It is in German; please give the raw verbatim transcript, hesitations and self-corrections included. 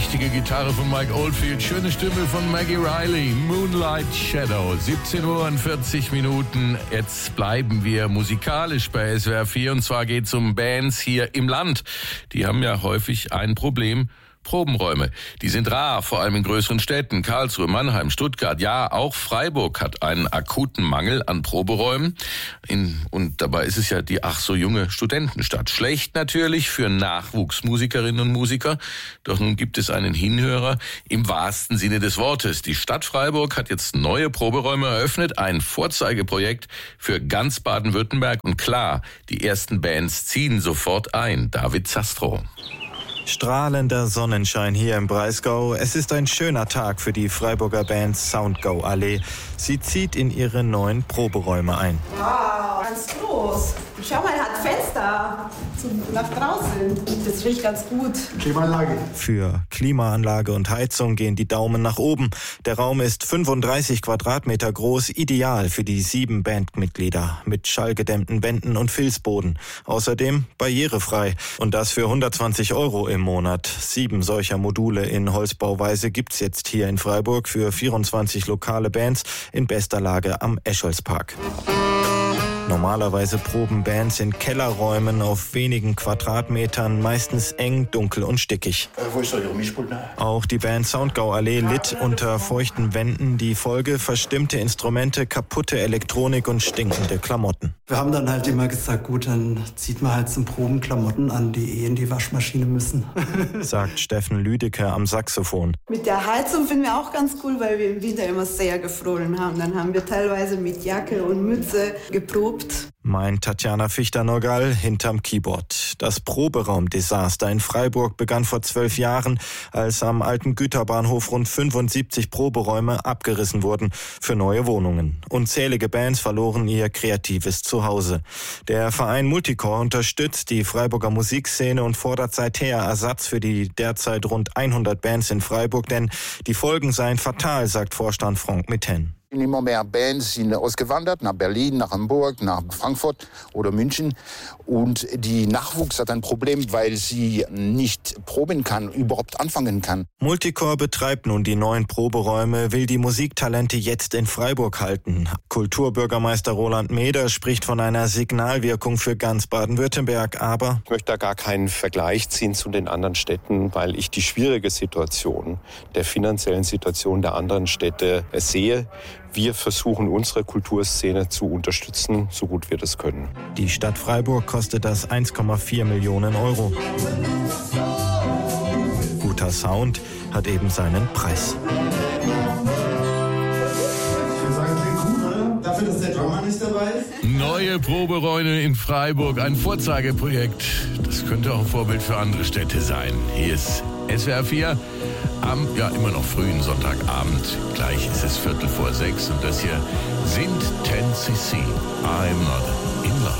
mächtige Gitarre von Mike Oldfield, schöne Stimme von Maggie Riley, Moonlight Shadow. siebzehn Uhr und vierzig Minuten. Jetzt bleiben wir musikalisch bei S W R vier, und zwar geht es um Bands hier im Land. Die haben ja häufig ein Problem: Probenräume. Die sind rar, vor allem in größeren Städten. Karlsruhe, Mannheim, Stuttgart, ja, auch Freiburg hat einen akuten Mangel an Proberäumen. In, und dabei ist es ja die ach so junge Studentenstadt. Schlecht natürlich für Nachwuchsmusikerinnen und Musiker. Doch nun gibt es einen Hinhörer im wahrsten Sinne des Wortes. Die Stadt Freiburg hat jetzt neue Proberäume eröffnet. Ein Vorzeigeprojekt für ganz Baden-Württemberg. Und klar, die ersten Bands ziehen sofort ein. David Zastrow. Strahlender Sonnenschein hier im Breisgau. Es ist ein schöner Tag für die Freiburger Band Soundgo Allee. Sie zieht in ihre neuen Proberäume ein. Wow, ganz groß. Schau mal, er hat Fenster zum, nach draußen. Das riecht ganz gut. Klimaanlage. Für Klimaanlage und Heizung gehen die Daumen nach oben. Der Raum ist fünfunddreißig Quadratmeter groß, ideal für die sieben Bandmitglieder. Mit schallgedämmten Wänden und Filzboden. Außerdem barrierefrei. Und das für hundertzwanzig Euro im Monat. Sieben solcher Module in Holzbauweise gibt's jetzt hier in Freiburg für vierundzwanzig lokale Bands in bester Lage am Escholzpark. Normalerweise proben Bands in Kellerräumen auf wenigen Quadratmetern, meistens eng, dunkel und stickig. Wo ist Ihre Mischpult? Auch die Band Soundgo Allee litt unter feuchten Wänden. Die Folge: verstimmte Instrumente, kaputte Elektronik und stinkende Klamotten. Wir haben dann halt immer gesagt, gut, dann zieht man halt zum Proben Klamotten an, die eh in die Waschmaschine müssen. Sagt Steffen Lüdecke am Saxophon. Mit der Heizung finden wir auch ganz cool, weil wir im Winter immer sehr gefroren haben. Dann haben wir teilweise mit Jacke und Mütze geprobt. Meint Tatjana Fichter-Norgal hinterm Keyboard. Das Proberaumdesaster in Freiburg begann vor zwölf Jahren, als am alten Güterbahnhof rund fünfundsiebzig Proberäume abgerissen wurden für neue Wohnungen. Unzählige Bands verloren ihr kreatives Zuhause. Der Verein Multicore unterstützt die Freiburger Musikszene und fordert seither Ersatz für die derzeit rund hundert Bands in Freiburg, denn die Folgen seien fatal, sagt Vorstand Frank Mitten. Immer mehr Bands sind ausgewandert nach Berlin, nach Hamburg, nach Frankfurt oder München. Und die Nachwuchs hat ein Problem, weil sie nicht proben kann, überhaupt anfangen kann. Multicore betreibt nun die neuen Proberäume, will die Musiktalente jetzt in Freiburg halten. Kulturbürgermeister Roland Meder spricht von einer Signalwirkung für ganz Baden-Württemberg, aber ich möchte da gar keinen Vergleich ziehen zu den anderen Städten, weil ich die schwierige Situation der finanziellen Situation der anderen Städte sehe. Wir versuchen, unsere Kulturszene zu unterstützen, so gut wir das können. Die Stadt Freiburg kostet das eins Komma vier Millionen Euro. Guter Sound hat eben seinen Preis. Ich würde sagen, klingt gut, oder? Dafür, dass der Drummer nicht dabei ist. Neue Proberäume in Freiburg, ein Vorzeigeprojekt. Das könnte auch ein Vorbild für andere Städte sein. Hier ist S W R vier am, ja, immer noch frühen Sonntagabend. Gleich ist es Viertel vor sechs und das hier sind ten C C. I'm not in love.